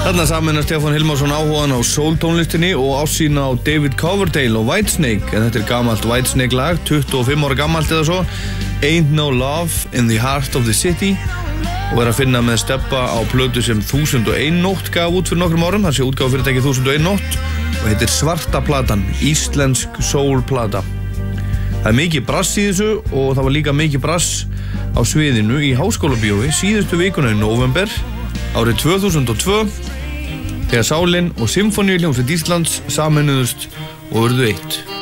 Þarna saminast Stefán Hilmarsson áhugan á soul-tónlistinni og ásýn á David Coverdale og Whitesnake, en þetta gamalt Whitesnake lag, 25 ára gamalt eða svo, Ain't No Love in the Heart of the City, og að finna með Stebba á plötu sem 1001 nótt gaf út fyrir nokkrum árum, þar sé útgáfa fyrirtæki 1001 nótt og heitir Svarta platan, íslensk soul-plata. Það mikið brass í þessu og það var líka mikið brass á sviðinu í Háskólabíói síðustu vikuna í november árið 2002 þegar Sálin og Sinfóníuhljómsveit Íslands sameinuðust og urðu eitt.